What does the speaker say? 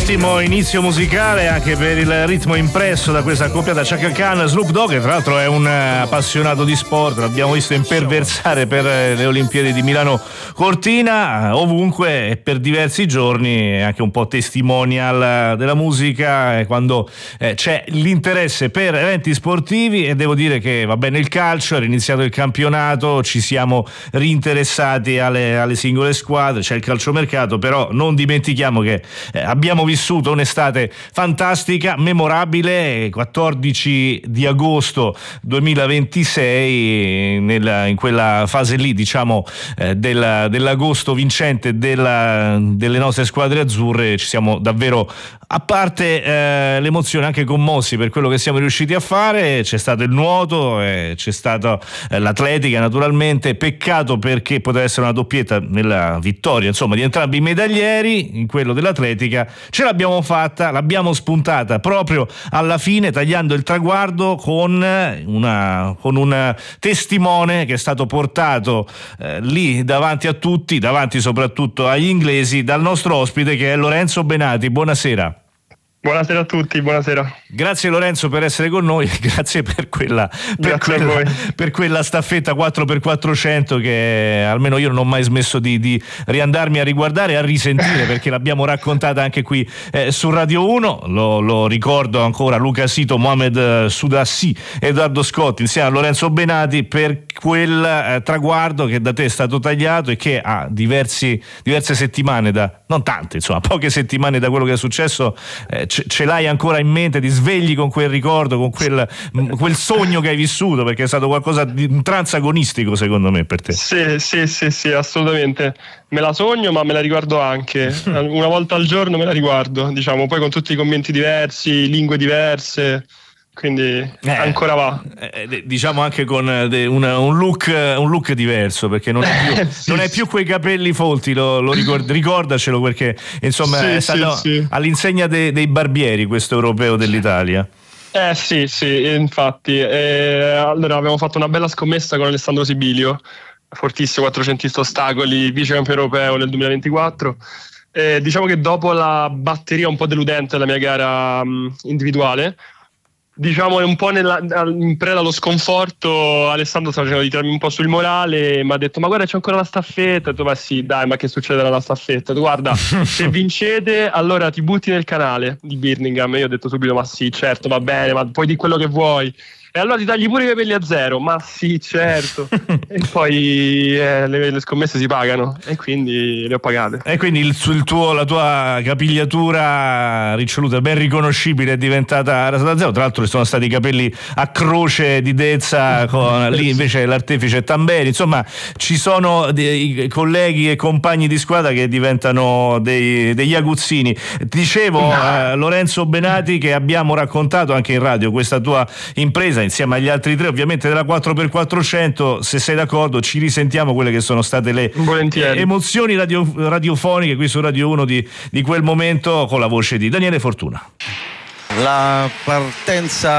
Ottimo inizio musicale anche per il ritmo impresso da questa accoppiata Chaka Khan Snoop Dogg, che tra l'altro è un appassionato di sport, l'abbiamo visto imperversare per le Olimpiadi di Milano Cortina ovunque, e per diversi giorni è anche un po' testimonial della musica quando c'è l'interesse per eventi sportivi. E devo dire che va bene il calcio, era iniziato il campionato, ci siamo rinteressati alle singole squadre, c'è il calciomercato, però non dimentichiamo che abbiamo vissuto un'estate fantastica, memorabile. 14 di agosto 2026, in quella fase lì, diciamo, dell'agosto vincente delle nostre squadre azzurre, ci siamo davvero, a parte l'emozione, anche commossi per quello che siamo riusciti a fare. C'è stato il nuoto, c'è stata l'atletica naturalmente, peccato perché poteva essere una doppietta nella vittoria, insomma, di entrambi i medaglieri. In quello dell'atletica ce l'abbiamo fatta, l'abbiamo spuntata proprio alla fine, tagliando il traguardo con un testimone che è stato portato lì davanti a tutti, davanti soprattutto agli inglesi, dal nostro ospite che è Lorenzo Benati. Buonasera. Buonasera a tutti, buonasera. Grazie Lorenzo per essere con noi, grazie per quella staffetta 4x400 che almeno io non ho mai smesso di riandarmi a riguardare e a risentire, perché l'abbiamo raccontata anche qui su Radio 1. Lo ricordo ancora: Luca Sito, Mohamed Sudassi, Edoardo Scotti insieme a Lorenzo Benati per quel traguardo che da te è stato tagliato e che ha diverse settimane, non tante, insomma poche settimane da quello che è successo, ce l'hai ancora in mente, ti svegli con quel ricordo, con quel sogno che hai vissuto, perché è stato qualcosa di un transagonistico secondo me per te. Sì, assolutamente. Me la sogno, ma me la ricordo anche. Una volta al giorno me la riguardo, diciamo, poi con tutti i commenti diversi, lingue diverse. Quindi ancora va. Diciamo anche con un look diverso, perché non è più quei capelli folti, ricordacelo, perché insomma è stato all'insegna dei barbieri questo europeo dell'Italia. Sì, infatti. Allora abbiamo fatto una bella scommessa con Alessandro Sibilio, fortissimo 400 ostacoli, vice campione europeo nel 2024. Diciamo che dopo la batteria un po' deludente della mia gara individuale, diciamo, è un po' in preda allo sconforto, Alessandro sta facendo di tirarmi un po' sul morale, mi ha detto: ma guarda, c'è ancora la staffetta. Ho detto: ma sì, dai, ma che succederà alla staffetta? Guarda, se vincete allora ti butti nel canale di Birmingham. E io ho detto subito: ma sì, certo, va bene, ma puoi dire quello che vuoi. E allora ti tagli pure i capelli a zero. Ma sì, certo. E poi le scommesse si pagano, e quindi le ho pagate. E quindi la tua capigliatura riccioluta, ben riconoscibile, è diventata rasa da zero. Tra l'altro sono stati i capelli a croce di Dezza, lì invece l'artefice è Tamberi. Insomma, ci sono dei colleghi e compagni di squadra che diventano degli aguzzini. Dicevo, Lorenzo Benati, che abbiamo raccontato anche in radio questa tua impresa insieme agli altri tre, ovviamente, della 4x400. Se sei d'accordo ci risentiamo quelle che sono state le emozioni radiofoniche qui su Radio 1 di quel momento, con la voce di Daniele Fortuna. La partenza